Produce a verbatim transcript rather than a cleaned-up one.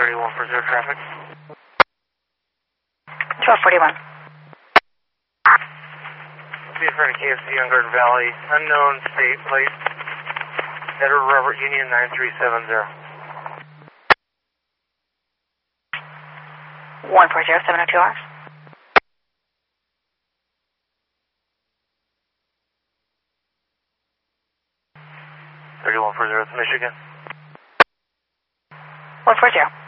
thirty-one for zero traffic. twelve forty-one. Be in front of K F C on Garden Valley. Unknown state plate. Edward Robert Union nine three seven zero. one four zero seven oh two hours. thirty-one for zero, Michigan. one four zero.